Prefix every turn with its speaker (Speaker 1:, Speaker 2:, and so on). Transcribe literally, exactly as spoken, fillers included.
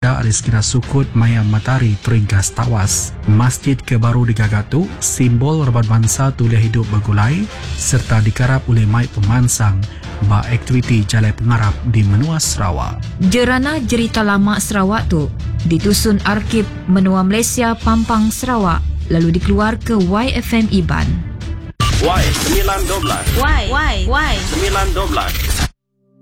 Speaker 1: ada ada sekira sukut maya matahari teringgas tawas. Masjid kebaru digagatu, simbol Rabat Bangsa tulia hidup bergulai serta dikarap oleh mai pemansang ba aktiviti Jalai Pengarap di Menua Sarawak.
Speaker 2: Jerana Jerita Lama Sarawak tu ditusun Arkib Menua Malaysia Pampang Sarawak lalu dikeluar ke Y F M Iban.
Speaker 3: Y sembilan dua belas.
Speaker 4: Y Y Y
Speaker 3: sembilan dua belas.